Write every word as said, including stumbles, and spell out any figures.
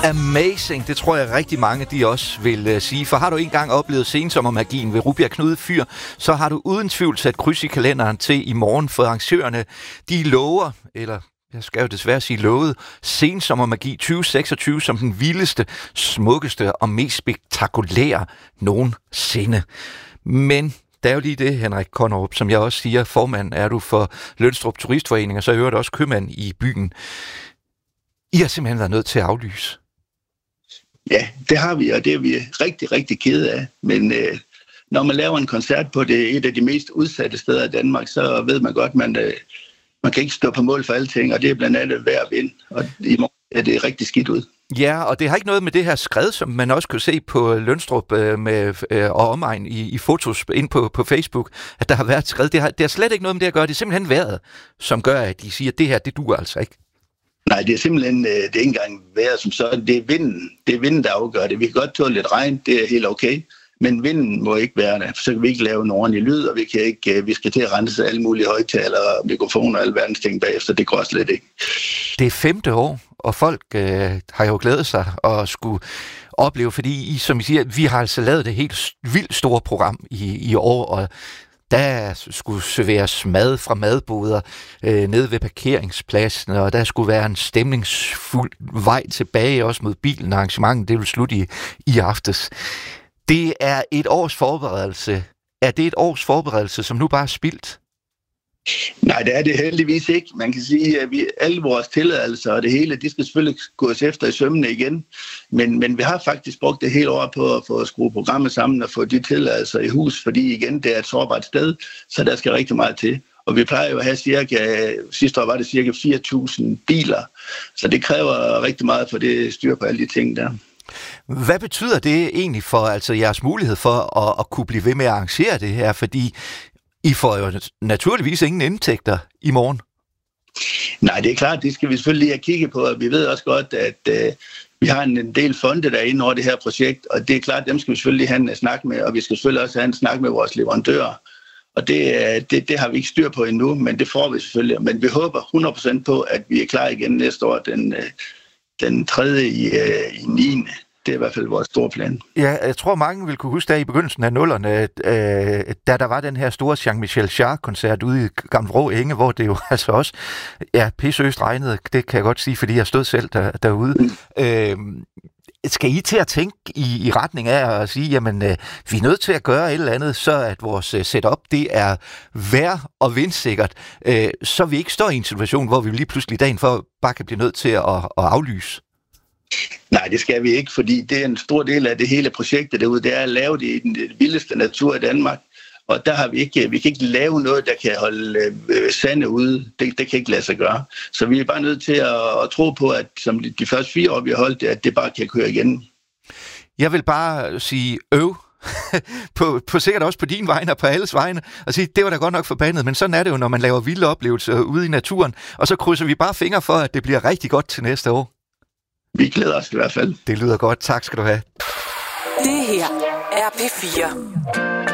Amazing, det tror jeg rigtig mange de også vil uh, sige. For har du engang oplevet sensommermagien ved Rubjerg Knude Fyr, så har du uden tvivl sat kryds i kalenderen til i morgen, for arrangørerne de lover, eller jeg skal jo desværre sige lovet, sensommermagi tyve seksogtyve som den vildeste, smukkeste og mest spektakulære nogensinde. Men der er jo lige det, Henrik Konnerup, som jeg også siger, formand er du for Lønstrup Turistforening, og så hører du også købmand i byen. I har simpelthen været nødt til at aflyse. Ja, det har vi, og det er vi rigtig, rigtig kede af. Men øh, når man laver en koncert på det et af de mest udsatte steder i Danmark, så ved man godt, at man, øh, man kan ikke stå på mål for alting, og det er blandt andet vejr og vind. Og i morgen er det rigtig skidt ud. Ja, og det har ikke noget med det her skred, som man også kan se på Lønstrup øh, med, øh, og omegn i, i fotos ind på, på Facebook, at der har været skred. Det har, det har slet ikke noget med det at gøre. Det er simpelthen vejret, som gør, at de siger, at det her, det duer altså ikke. Nej, det er simpelthen, det er ikke engang vejret som sådan. Det er vinden, det er vinden, der afgør det. Vi kan godt tåle lidt regn, det er helt okay. Men vinden må ikke være der, så kan vi ikke lave en ordentlig lyd, og vi, kan ikke, vi skal til at rense alle mulige højtalere, mikrofoner og alle verdens ting bagefter. Det går slet ikke. Det er femte år, og folk øh, har jo glædet sig og skulle opleve, fordi I, som I siger, vi har altså lavet det helt vildt store program i, i år, og der skulle serveres mad fra madboder øh, nede ved parkeringspladsen, og der skulle være en stemningsfuld vej tilbage, også mod bilen. Arrangementet, det vil slutte i, i aftes. Det er et års forberedelse. Er det et års forberedelse, som nu bare er spildt? Nej, det er det heldigvis ikke. Man kan sige, at vi, alle vores tilladelser og det hele, de skal selvfølgelig gås efter i sømmene igen. Men, men vi har faktisk brugt det hele år på at få skrue programmet sammen og få de tilladelser i hus, fordi igen, det er et sårbart sted, så der skal rigtig meget til. Og vi plejer jo at have cirka, sidste år var det cirka fire tusind biler, så det kræver rigtig meget for det styr på alle de ting der. Hvad betyder det egentlig for altså jeres mulighed for at, at kunne blive ved med at arrangere det her? Fordi I får jo naturligvis ingen indtægter i morgen. Nej, det er klart, det skal vi selvfølgelig lige have kigget på. Vi ved også godt, at øh, vi har en, en del fonde, der er inde over det her projekt, og det er klart, dem skal vi selvfølgelig have en snak med, og vi skal selvfølgelig også have en snak med vores leverandører. Og det, det, det har vi ikke styr på endnu, men det får vi selvfølgelig. Men vi håber hundrede procent på, at vi er klar igen næste år, den, den tredje i, i niende Det er i hvert fald vores store plan. Ja, jeg tror, mange vil kunne huske, der i begyndelsen af nullerne, øh, da der var den her store Jean-Michel Jarre-koncert ude i Gamle Vrå Enge, hvor det jo altså også ja, pisseøst regnede, det kan jeg godt sige, fordi jeg stod selv der, derude. Mm. Øh, skal I til at tænke i, i retning af at sige, jamen, øh, vi er nødt til at gøre et eller andet, så at vores øh, setup, det er vejr- og vindsikkert, øh, så vi ikke står i en situation, hvor vi lige pludselig dagen for bare kan blive nødt til at, at aflyse? Nej, det skal vi ikke, fordi det er en stor del af det hele projektet derude, det er at lave det i den vildeste natur i Danmark, og der har vi ikke, vi kan ikke lave noget, der kan holde øh, sande ude, det, det kan ikke lade sig gøre. Så vi er bare nødt til at, at tro på, at som de, de første fire år, vi har holdt det, at det bare kan køre igen. Jeg vil bare sige øv. på, på sikkert også på din vegne og på alles vegne, og sige, det var da godt nok forbandet, men sådan er det jo, når man laver vilde oplevelser ude i naturen, og så krydser vi bare fingre for, at det bliver rigtig godt til næste år. Vi glæder os i hvert fald. Det lyder godt. Tak skal du have. Det her er P fire.